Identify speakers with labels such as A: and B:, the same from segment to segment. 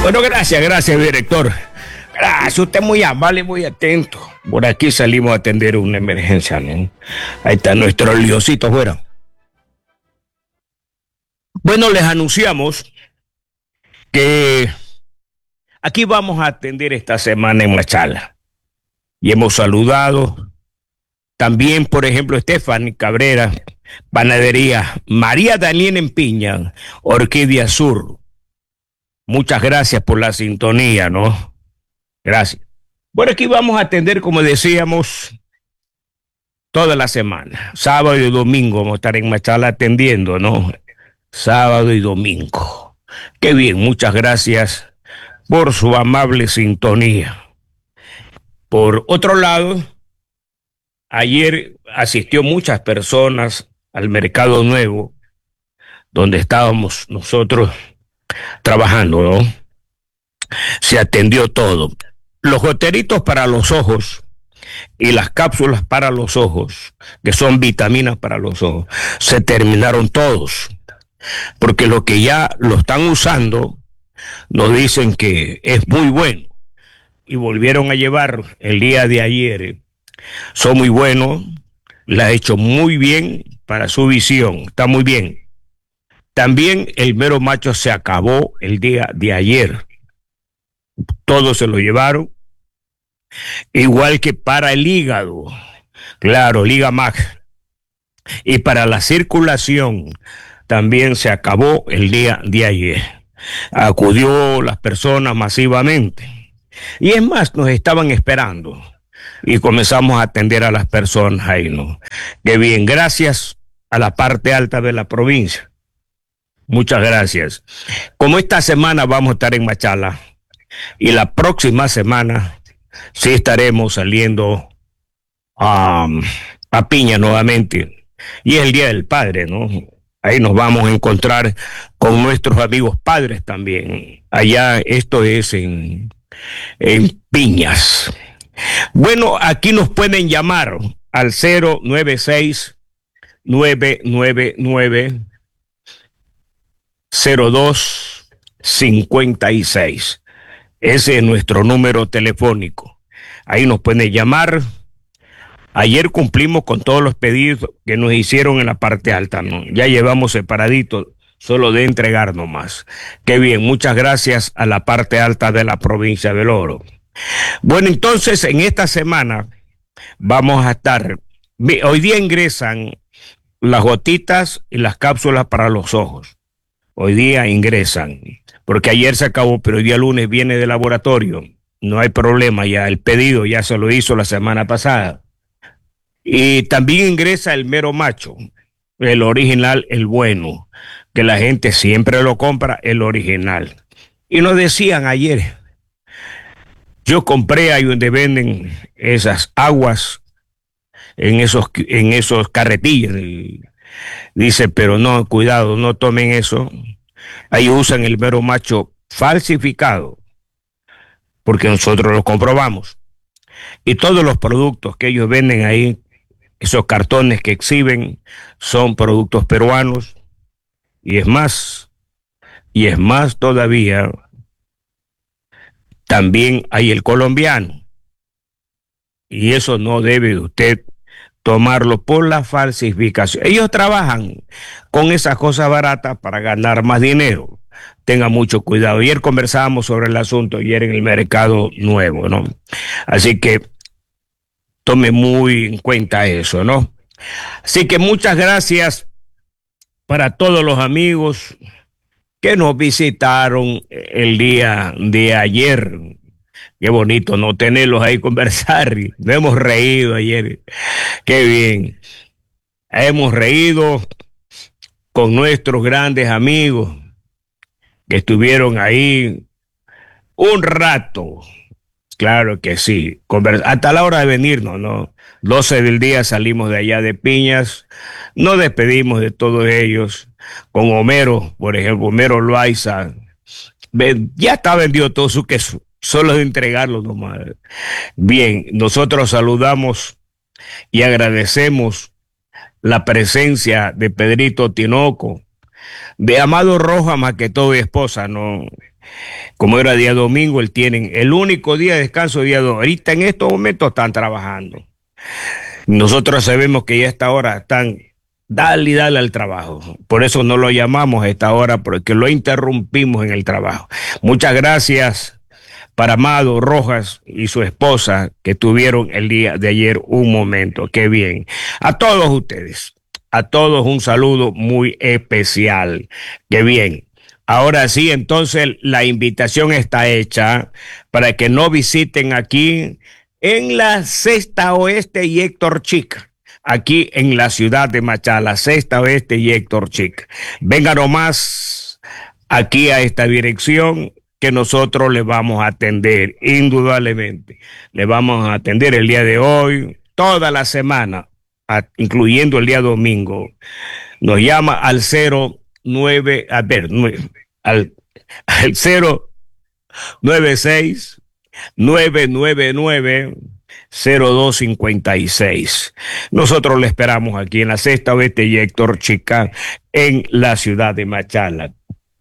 A: Bueno, gracias, director. Gracias, usted es muy amable y muy atento. Por aquí salimos a atender una emergencia, ¿no? Ahí está nuestro liosito fuera. Bueno, les anunciamos que aquí vamos a atender esta semana en Machala. Y hemos saludado también, por ejemplo, Stephanie Cabrera, Panadería María Daniel en Piña, Orquídea Sur. Muchas gracias por la sintonía, ¿no? Gracias. Bueno, aquí vamos a atender, como decíamos, toda la semana. Sábado y domingo vamos a estar en Machala atendiendo, ¿no? Sábado y domingo. Qué bien, muchas gracias por su amable sintonía. Por otro lado, ayer asistió muchas personas al Mercado Nuevo, donde estábamos nosotros trabajando, ¿no? Se atendió todo. Los goteritos para los ojos y las cápsulas para los ojos, que son vitaminas para los ojos, se terminaron todos. Porque lo que ya lo están usando, nos dicen que es muy bueno. Y volvieron a llevar el día de ayer. Son muy buenos, la ha hecho muy bien para su visión, está muy bien. También el mero macho se acabó el día de ayer. Todos se lo llevaron. Igual que para el hígado, claro, Liga Mag. Y para la circulación también se acabó el día de ayer. Acudió las personas masivamente. Y es más, nos estaban esperando. Y comenzamos a atender a las personas ahí, ¿no? Qué bien, gracias a la parte alta de la provincia. Muchas gracias. Como esta semana vamos a estar en Machala y la próxima semana sí estaremos saliendo a Piña nuevamente. Y es el Día del Padre, ¿no? Ahí nos vamos a encontrar con nuestros amigos padres también. Allá esto es en Piñas. Bueno, aquí nos pueden llamar al 096-999-0256. Ese es nuestro número telefónico. Ahí nos pueden llamar. Ayer cumplimos con todos los pedidos que nos hicieron en la parte alta, ¿no? Ya llevamos separadito, solo de entregar nomás. Qué bien, muchas gracias a la parte alta de la provincia del Oro. Bueno, entonces en esta semana vamos a estar, hoy día ingresan las gotitas y las cápsulas para los ojos. Hoy día ingresan, porque ayer se acabó, pero hoy día lunes viene de laboratorio. No hay problema, ya el pedido ya se lo hizo la semana pasada. Y también ingresa el mero macho, el original, el bueno, que la gente siempre lo compra, el original. Y nos decían ayer, yo compré ahí donde venden esas aguas en esos carretillas. Dice, pero no, cuidado, no tomen eso. Ahí usan el mero macho falsificado, porque nosotros lo comprobamos. Y todos los productos que ellos venden ahí, esos cartones que exhiben, son productos peruanos. Y es más todavía, también hay el colombiano. Y eso no debe usted tomarlo por la falsificación. Ellos trabajan con esas cosas baratas para ganar más dinero. Tenga mucho cuidado. Ayer conversábamos sobre el asunto, ayer en el Mercado Nuevo, ¿no? Así que tome muy en cuenta eso, ¿no? Así que muchas gracias para todos los amigos que nos visitaron el día de ayer. Qué bonito no tenerlos ahí conversar. Nos hemos reído ayer. Qué bien. Hemos reído con nuestros grandes amigos que estuvieron ahí un rato. Claro que sí. Hasta la hora de venirnos, ¿no? 12 del día salimos de allá de Piñas. Nos despedimos de todos ellos. Con Homero, por ejemplo, Homero Loaiza. Ya está vendido todo su queso. Solo de entregarlo nomás. Bien, nosotros saludamos y agradecemos la presencia de Pedrito Tinoco, De Amado Rojas, más que todo, y esposa, ¿no? Como era día domingo, él tienen el único día de descanso, día domingo. Ahorita en estos momentos están trabajando. Nosotros sabemos que ya a esta hora están, dale y dale al trabajo. Por eso no lo llamamos a esta hora, porque lo interrumpimos en el trabajo. Muchas gracias para Amado Rojas y su esposa que tuvieron el día de ayer un momento. Qué bien. A todos ustedes, a todos un saludo muy especial. Qué bien. Ahora sí, entonces la invitación está hecha para que no visiten aquí en la Sexta Oeste y Héctor Chica, aquí en la ciudad de Machala, Sexta Oeste y Héctor Chica. Venga nomás aquí a esta dirección que nosotros le vamos a atender, indudablemente. Le vamos a atender el día de hoy, toda la semana, incluyendo el día domingo. Nos llama al 09, a ver, al 096 999 0256. Nosotros le esperamos aquí en la Sexta Oeste y Héctor Chica, en la ciudad de Machala.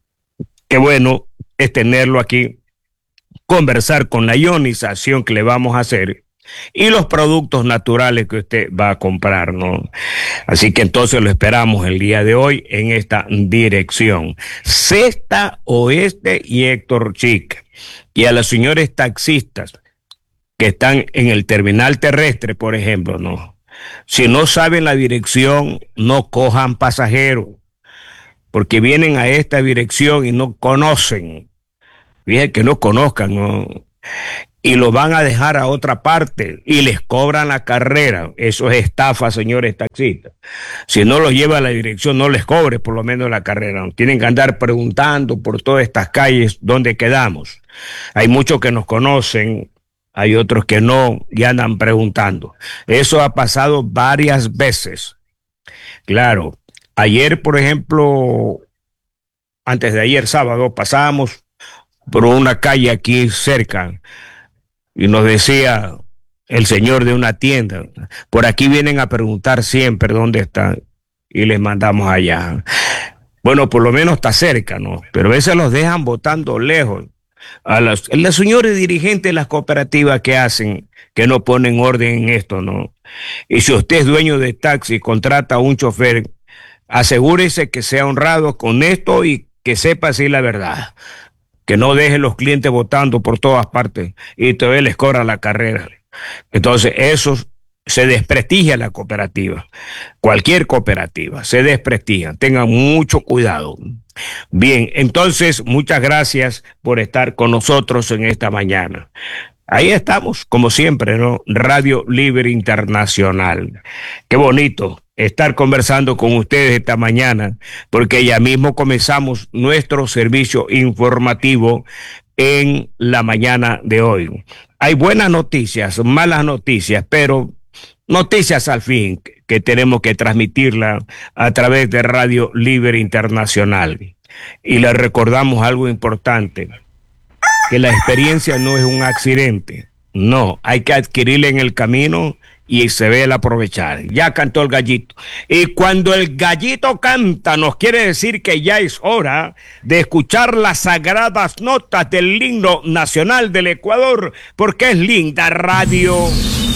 A: Qué bueno es tenerlo aquí, conversar con la ionización que le vamos a hacer y los productos naturales que usted va a comprar, ¿no? Así que entonces lo esperamos el día de hoy en esta dirección. Sexta Oeste y Héctor Chica. Y a los señores taxistas que están en el terminal terrestre, por ejemplo, ¿no? Si no saben la dirección, no cojan pasajeros, porque vienen a esta dirección y no conocen. Fíjense que no conozcan, ¿no? Y lo van a dejar a otra parte y les cobran la carrera. Eso es estafa, señores taxistas. Si no los lleva a la dirección, no les cobre por lo menos la carrera. No tienen que andar preguntando por todas estas calles dónde quedamos. Hay muchos que nos conocen, hay otros que no y andan preguntando. Eso ha pasado varias veces. Claro, ayer, por ejemplo, antes de ayer, sábado, pasábamos por una calle aquí cerca y nos decía el señor de una tienda, por aquí vienen a preguntar siempre dónde están y les mandamos allá. Bueno, por lo menos está cerca, ¿no? Pero a veces los dejan botando lejos. A los señores dirigentes de las cooperativas que hacen, que no ponen orden en esto, ¿no? Y si usted es dueño de taxi y contrata a un chofer, asegúrese que sea honrado con esto y que sepa decir la verdad. Que no deje los clientes votando por todas partes y todavía les cobra la carrera. Entonces, eso se desprestigia la cooperativa. Cualquier cooperativa se desprestigia. Tengan mucho cuidado. Bien, entonces, muchas gracias por estar con nosotros en esta mañana. Ahí estamos, como siempre, ¿no? Radio Libre Internacional. Qué bonito estar conversando con ustedes esta mañana, porque ya mismo comenzamos nuestro servicio informativo en la mañana de hoy. Hay buenas noticias, malas noticias, pero noticias al fin que tenemos que transmitirla a través de Radio Libre Internacional. Y le recordamos algo importante, que la experiencia no es un accidente, no, hay que adquirirla en el camino y se ve el aprovechar. Ya cantó el gallito. Y cuando el gallito canta, nos quiere decir que ya es hora de escuchar las sagradas notas del himno nacional del Ecuador, porque es linda radio.